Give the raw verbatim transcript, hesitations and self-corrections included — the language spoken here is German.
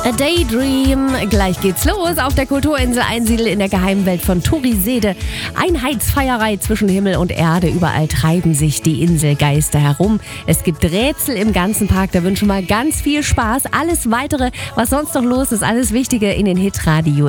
A Daydream. Gleich geht's los auf der Kulturinsel Einsiedel in der geheimen Welt von Turisede. Einheitsfeierei zwischen Himmel und Erde. Überall treiben sich die Inselgeister herum. Es gibt Rätsel im ganzen Park. Da wünschen wir ganz viel Spaß. Alles Weitere, was sonst noch los ist, alles Wichtige in den Hitradio